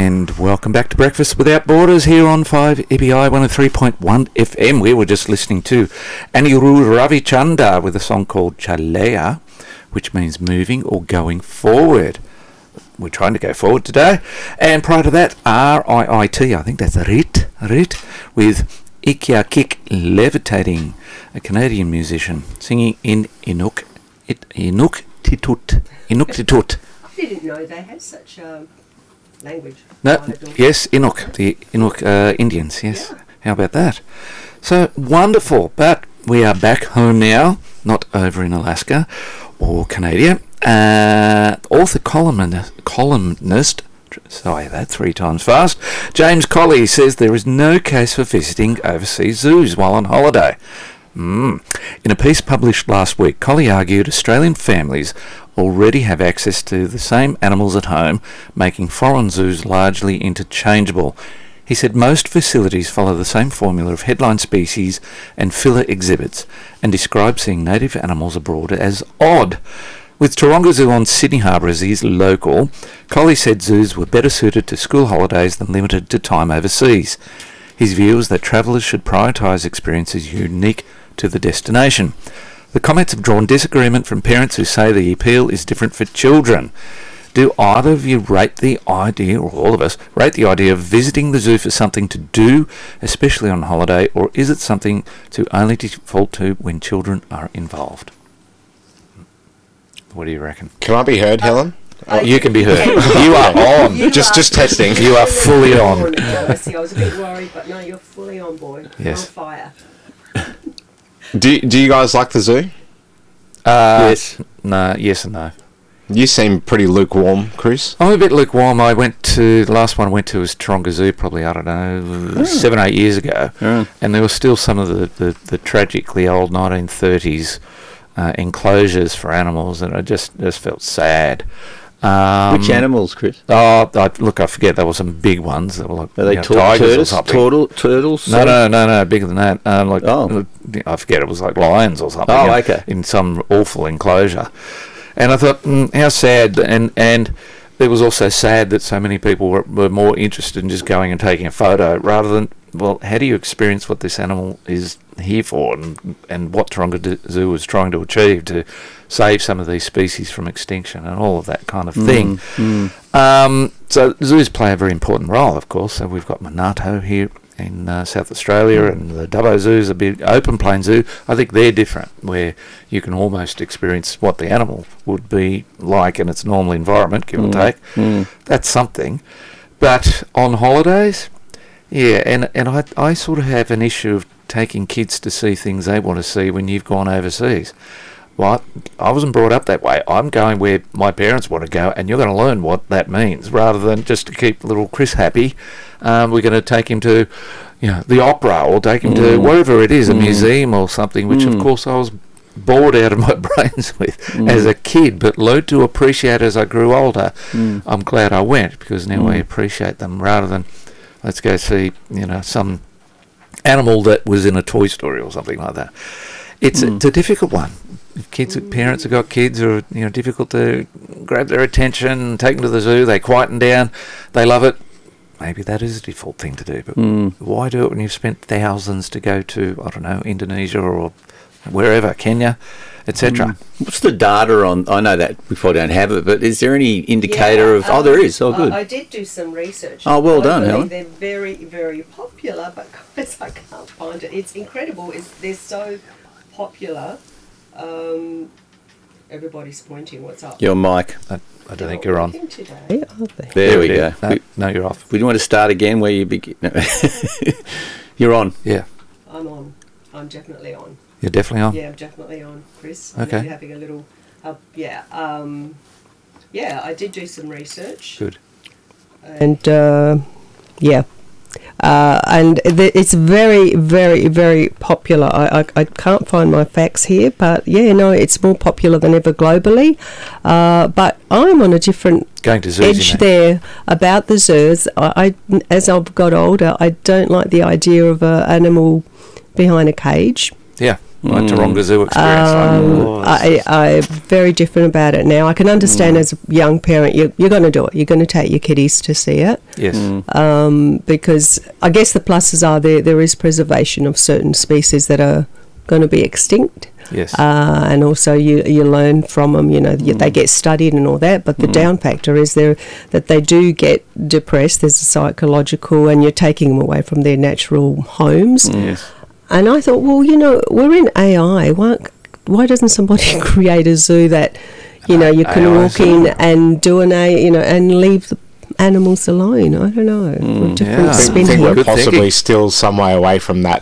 And welcome back to Breakfast Without Borders here on 5EBI 103.1 FM. We were just listening to Anirudh Ravichanda with a song called Chalaya, which means moving or going forward. We're trying to go forward today. And prior to that, RIIT, I think that's Rit, with Ikia Kick Levitating, a Canadian musician singing in Inuktitut. I didn't know they had such language. No, yes, Inuk, the Inuk Indians, yes. Yeah. How about that? So, wonderful, but we are back home now, not over in Alaska or Canada. Author columnist, sorry, that 3 times fast, James Colley says there is no case for visiting overseas zoos while on holiday. In a piece published last week, Colley argued Australian families already have access to the same animals at home, making foreign zoos largely interchangeable. He said most facilities follow the same formula of headline species and filler exhibits, and described seeing native animals abroad as odd. With Taronga Zoo on Sydney Harbour as his local, Colley said zoos were better suited to school holidays than limited to time overseas. His view is that travellers should prioritise experiences unique to the destination. The comments have drawn disagreement from parents who say the appeal is different for children. Do either of you rate the idea, or all of us, rate the idea of visiting the zoo for something to do, especially on holiday, or is it something to only default to when children are involved? What do you reckon? Can I be heard, Helen? You can be heard. You are on. Just testing. You are fully on. I was a bit worried, but no, you're fully on, boy. Yes. On fire. Do you guys like the zoo? Yes. No. Yes and no. You seem pretty lukewarm, Chris. I'm a bit lukewarm. The last one I went to was Taronga Zoo, probably, 7 or 8 years ago. And there were still some of the tragically old 1930s enclosures for animals, and I just felt sad. Which animals, Chris? I forget. There were some big ones. That were like, are they tigers or something? Turtles? No, bigger than that. I forget. It was like lions or something. Oh, okay. In some awful enclosure. And I thought, how sad. And it was also sad that so many people were more interested in just going and taking a photo rather than, well, how do you experience what this animal is here for, and what Taronga Zoo was trying to achieve to save some of these species from extinction and all of that kind of thing. So zoos play a very important role, of course. So we've got Monarto here in South Australia, and the Dubbo Zoo's a big open plain zoo. I think they're different, where you can almost experience what the animal would be like in its normal environment, give or take. That's something. But on holidays, yeah, and I sort of have an issue of taking kids to see things they want to see when you've gone overseas. Well, I wasn't brought up that way. I'm going where my parents want to go, and you're going to learn what that means, rather than just to keep little Chris happy. We're going to take him to, the opera, or take him to wherever it is, a museum or something, which of course I was bored out of my brains with as a kid, but learned to appreciate as I grew older. I'm glad I went, because now I appreciate them, rather than let's go see, some animal that was in a Toy Story or something like that. It's a difficult one. Parents have got kids who are difficult to grab their attention, take them to the zoo, they quieten down, they love it. Maybe that is a default thing to do, but why do it when you've spent thousands to go to, I don't know, Indonesia or wherever, Kenya, etc. What's the data on? I know that we probably don't have it, but is there any indicator of? There is. Oh, good. I did do some research. Oh, well done, Helen. They're very, very popular, but guys, I can't find it. It's incredible. They're so popular. Everybody's pointing. What's up? Your mic. I don't think you're on. Today, there we go. No, you're off. We want to start again where you begin. No. You're on. Yeah. I'm on. I'm definitely on. You're definitely on? Yeah, I'm definitely on, Chris. Okay. You're having a little... I did do some research. Good. And, it's very, very, very popular. I can't find my facts here, but, it's more popular than ever globally. But I'm on a different edge there about the zoos. As I've got older, I don't like the idea of an animal behind a cage. Yeah. My Taronga Zoo experience. I'm very different about it now. I can understand as a young parent, you're going to do it. You're going to take your kiddies to see it. Yes. Because I guess the pluses are there is preservation of certain species that are going to be extinct. Yes. And also you learn from them, they get studied and all that, but the down factor is that they do get depressed. There's a psychological, and you're taking them away from their natural homes. Yes. And I thought, well, we're in AI. Why doesn't somebody create a zoo that, you can AI walk in and do and leave the animals alone? I don't know. Different I spin think here. we're possibly still some way away from that.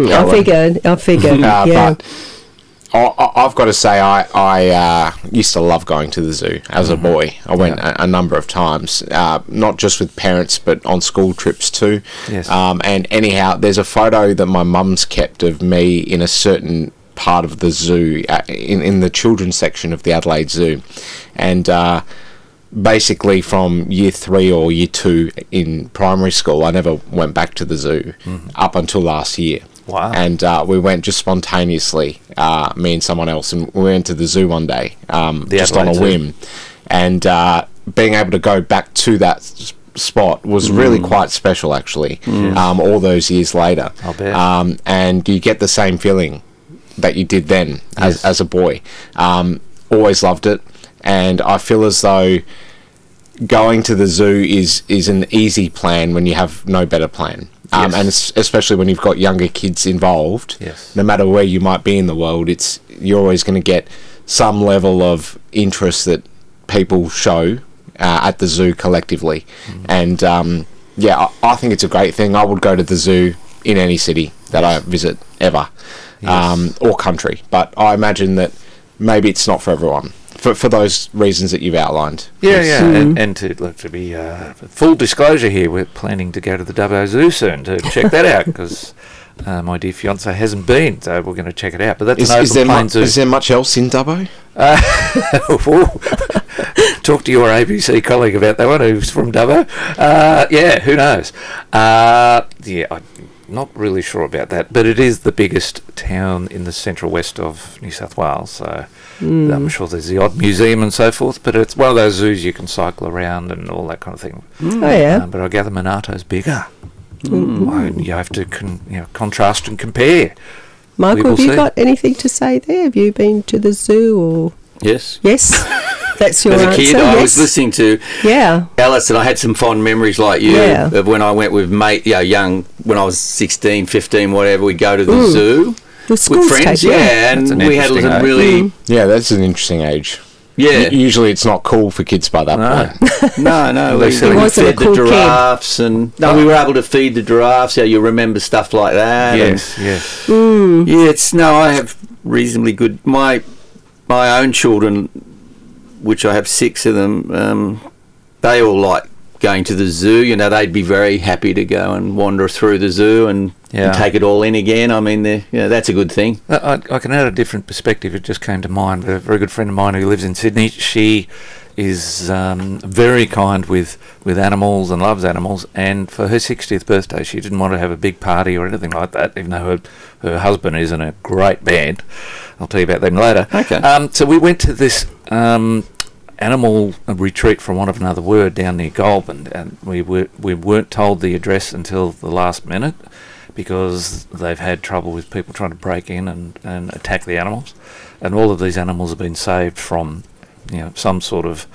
I figured. Yeah. But I've got to say, I used to love going to the zoo as a boy. I went a number of times, not just with parents, but on school trips too. Yes. And anyhow, there's a photo that my mum's kept of me in a certain part of the zoo, in the children's section of the Adelaide Zoo. And basically from year 3 or year 2 in primary school, I never went back to the zoo up until last year. Wow. And we went just spontaneously, me and someone else, and we went to the zoo one day, just on a whim. And being able to go back to that spot was really quite special, actually, all those years later. I'll bet. And you get the same feeling that you did then as a boy. Always loved it. And I feel as though going to the zoo is an easy plan when you have no better plan. And especially when you've got younger kids involved, no matter where you might be in the world, you're always going to get some level of interest that people show at the zoo collectively. And I think it's a great thing. I would go to the zoo in any city that I visit ever, or country. But I imagine that maybe it's not for everyone. For those reasons that you've outlined. And to be full disclosure here, we're planning to go to the Dubbo Zoo soon to check that out, because my dear fiance hasn't been, so we're going to check it out. But that's an open plain zoo. Is there much else in Dubbo? Talk to your ABC colleague about that one, who's from Dubbo. Who knows? I'm not really sure about that, but it is the biggest town in the central west of New South Wales, so I'm sure there's the odd museum and so forth, but it's one of those zoos you can cycle around and all that kind of thing. But I gather Monato's bigger. You have to contrast and compare. Michael, have you got anything to say there? Have you been to the zoo? Or Yes. That's your answer. As a kid, I was listening to Alice, and I had some fond memories like you of when I went with young, when I was 16, 15, whatever. We'd go to the zoo with friends, and we had some really... Yeah, that's an interesting age. Yeah. Usually it's not cool for kids by that point. No. We fed the giraffes, and we were able to feed the giraffes. You remember stuff like that. Yes. I have reasonably good... My own children, which I have 6 of them, they all like going to the zoo. They'd be very happy to go and wander through the zoo and take it all in again. I mean, that's a good thing. I can add a different perspective. It just came to mind. A very good friend of mine who lives in Sydney, she is very kind with animals and loves animals, and for her 60th birthday she didn't want to have a big party or anything like that, even though her husband is in a great band. I'll tell you about them later. Okay. So we went to this animal retreat, for want of another word, down near Goulburn, and we weren't told the address until the last minute, because they've had trouble with people trying to break in and attack the animals, and all of these animals have been saved from some sort of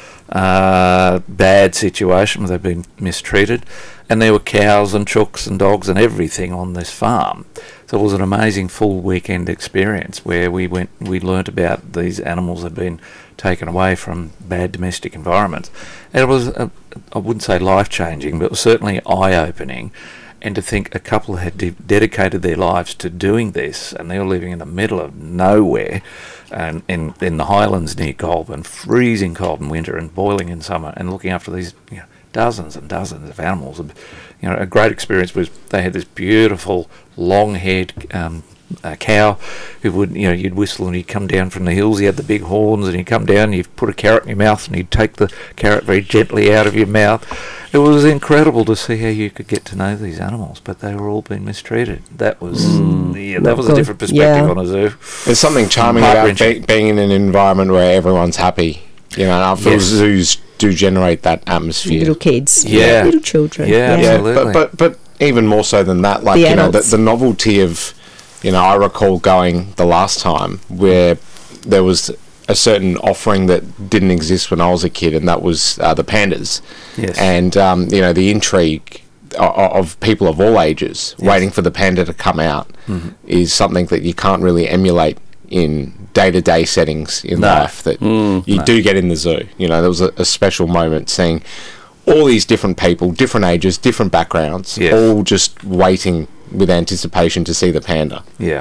bad situation where they've been mistreated, and there were cows and chooks and dogs and everything on this farm. So it was an amazing full weekend experience where we learnt about these animals that had been taken away from bad domestic environments, and it was I wouldn't say life-changing, but it was certainly eye-opening. And to think a couple had dedicated their lives to doing this, and they were living in the middle of nowhere, and in the highlands near Goulburn, freezing cold in winter and boiling in summer, and looking after these dozens and dozens of animals. A great experience was they had this beautiful long-haired cow who would, you'd whistle and he'd come down from the hills. He had the big horns, and he'd come down and you'd put a carrot in your mouth and he'd take the carrot very gently out of your mouth. It was incredible to see how you could get to know these animals, but they were all being mistreated. That was that was a different perspective on a zoo. There's something charming about being in an environment where everyone's happy. You know, and I feel zoos do generate that atmosphere. Little kids, little children. Yeah, absolutely. But even more so than that, like the novelty of, I recall going the last time where there was a certain offering that didn't exist when I was a kid, and that was the pandas. Yes. And the intrigue of people of all ages waiting for the panda to come out is something that you can't really emulate in day-to-day settings in life that you do get in the zoo. There was a special moment seeing all these different people, different ages, different backgrounds, all just waiting with anticipation to see the panda.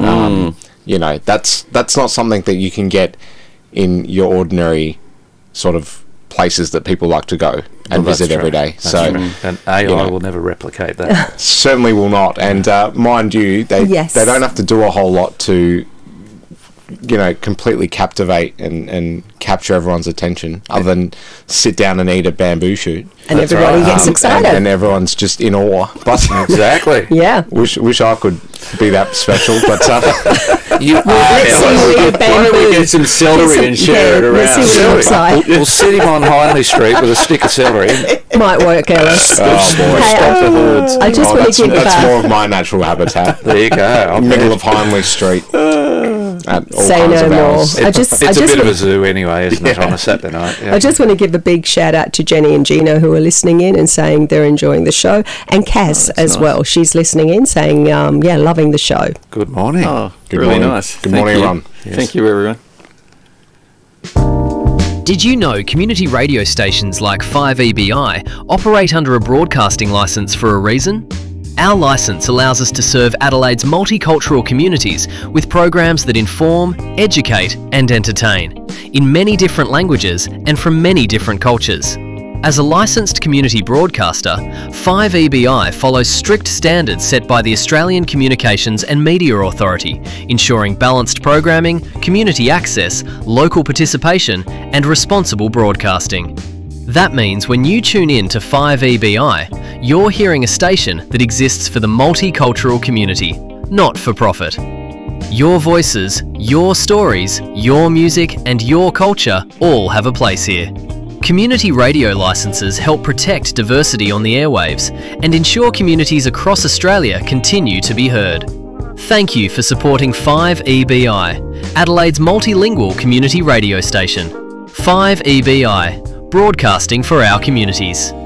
That's not something that you can get in your ordinary sort of places that people like to go and visit every day. And AI will never replicate that. Certainly will not. And mind you, they don't have to do a whole lot to completely captivate and capture everyone's attention, other than sit down and eat a bamboo shoot. And everybody gets excited. And everyone's just in awe. But exactly. Yeah. Wish I could be that special, but why don't we get some celery and share it around? Let's see what it looks like. We'll sit him on Hindley Street with a stick of celery. Might work, Ellis. Oh, boy. Stop the hordes. I just want to give that's more of my natural habitat. There you go. Middle of Hindley Street. Say no more. It's a bit of a zoo anyway, isn't it, on a Saturday night? Yeah. I just want to give a big shout out to Jenny and Gino, who are listening in and saying they're enjoying the show, and Cass as well. She's listening in saying, loving the show. Good morning. Oh, Good really morning. nice. Good morning, everyone. Yes. Thank you, everyone. Did you know community radio stations like 5EBI operate under a broadcasting licence for a reason? Our licence allows us to serve Adelaide's multicultural communities with programs that inform, educate and entertain, in many different languages and from many different cultures. As a licensed community broadcaster, 5EBI follows strict standards set by the Australian Communications and Media Authority, ensuring balanced programming, community access, local participation and responsible broadcasting. That means when you tune in to 5EBI, you're hearing a station that exists for the multicultural community, not for profit. Your voices, your stories, your music and your culture all have a place here. Community radio licences help protect diversity on the airwaves and ensure communities across Australia continue to be heard. Thank you for supporting 5EBI, Adelaide's multilingual community radio station. 5EBI, broadcasting for our communities.